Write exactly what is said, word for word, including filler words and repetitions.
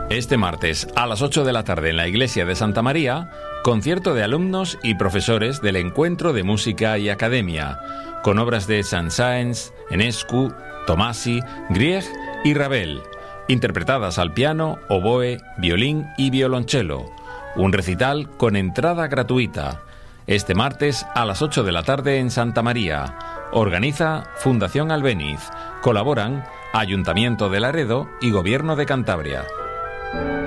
Este martes a las ocho de la tarde en la iglesia de Santa María, concierto de alumnos y profesores del Encuentro de Música y Academia, con obras de Saint-Saëns, Enescu, Tomasi, Grieg y Ravel, interpretadas al piano, oboe, violín y violonchelo. Un recital con entrada gratuita. Este martes a las ocho de la tarde en Santa María. Organiza Fundación Albéniz. Colaboran Ayuntamiento de Laredo y Gobierno de Cantabria.